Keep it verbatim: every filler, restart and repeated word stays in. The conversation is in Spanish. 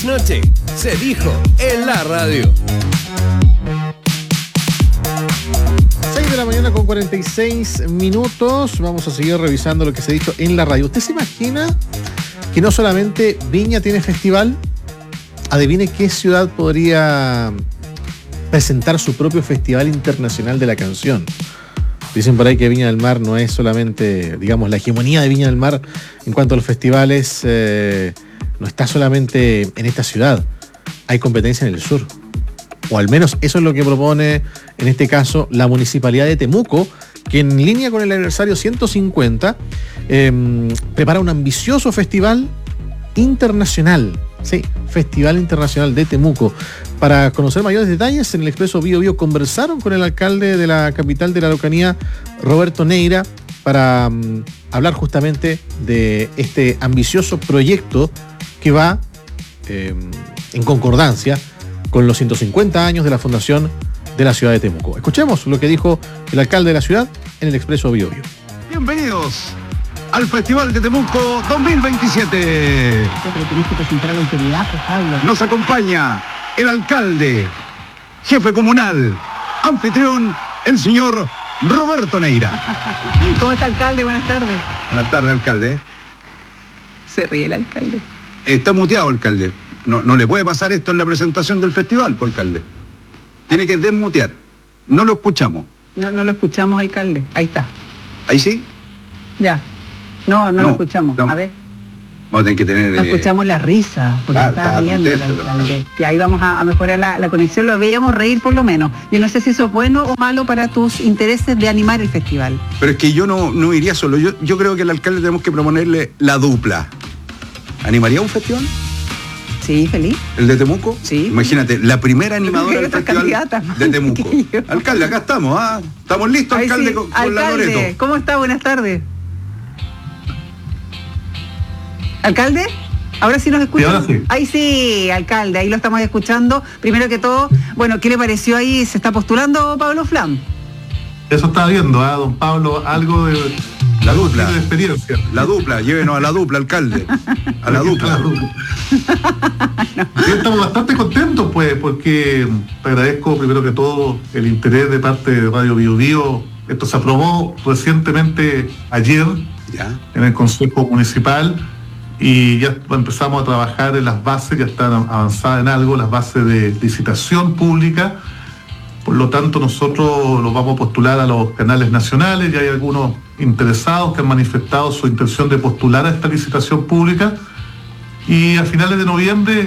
trasnoche se dijo en la radio. seis de la mañana con cuarenta y seis minutos. Vamos a seguir revisando lo que se ha dicho en la radio. ¿Usted se imagina que no solamente Viña tiene festival? Adivine qué ciudad podría presentar su propio Festival Internacional de la Canción. Dicen por ahí que Viña del Mar no es solamente, digamos, la hegemonía de Viña del Mar en cuanto a los festivales, eh, no está solamente en esta ciudad. Hay competencia en el sur. O al menos eso es lo que propone, en este caso, la Municipalidad de Temuco, que en línea con el aniversario ciento cincuenta, eh, prepara un ambicioso festival internacional. Sí, Festival Internacional de Temuco. Para conocer mayores detalles, en el Expreso Bio Bio conversaron con el alcalde de la capital de la Araucanía, Roberto Neira, para um, hablar justamente de este ambicioso proyecto que va eh, en concordancia con los ciento cincuenta años de la fundación de la ciudad de Temuco. Escuchemos lo que dijo el alcalde de la ciudad en el Expreso Bio Bio. Bienvenidos al Festival de Temuco dos mil veintisiete. Pero tenés que presentar a la autoridad, pues, Pablo. Nos acompaña el alcalde, jefe comunal, anfitrión, el señor Roberto Neira. ¿Cómo está, alcalde? Buenas tardes. Buenas tardes, alcalde. Se ríe el alcalde. Está muteado, alcalde. No, no le puede pasar esto en la presentación del festival, por alcalde. Tiene que desmutear. No lo escuchamos. No, no lo escuchamos, alcalde. Ahí está. ¿Ahí sí? Ya. No, no, No, lo escuchamos. no. A ver. Vamos a tener que tener... No eh, escuchamos la risa, porque ah, estaba está riendo el contento, alcalde. Y ahí vamos a, a mejorar la, la conexión. Lo veíamos reír por lo menos. Yo no sé si eso es bueno o malo para tus intereses de animar el festival. Pero es que yo no, no iría solo. Yo, yo creo que al alcalde tenemos que proponerle la dupla. ¿Animaría un festival? Sí, feliz. ¿El de Temuco? Sí. Imagínate, la primera animadora del otra festival candidata más de Temuco. que yo. Alcalde, acá estamos, ¿ah? Estamos listos, Ahí alcalde, sí. con, con la Alcalde, Loreto. ¿cómo está? Buenas tardes. ¿Alcalde? ¿Ahora sí nos escuchan? Sí, ahora sí. Ahí sí, alcalde, ahí lo estamos escuchando. Primero que todo, bueno, ¿qué le pareció ahí? ¿Se está postulando Pablo Flam? Eso está viendo, ¿ah, don Pablo? Algo de La dupla. de experiencia. La dupla, llévenos a la dupla, alcalde. A la Aquí está dupla. dupla. Sí, estamos bastante contentos, pues, porque te agradezco primero que todo el interés de parte de Radio Bio Bio. Esto se aprobó recientemente ayer Ya. en el Consejo Municipal y ya empezamos a trabajar en las bases, ya están avanzadas en algo, las bases de licitación pública. Por lo tanto, nosotros los vamos a postular a los canales nacionales. Ya hay algunos interesados que han manifestado su intención de postular a esta licitación pública. Y a finales de noviembre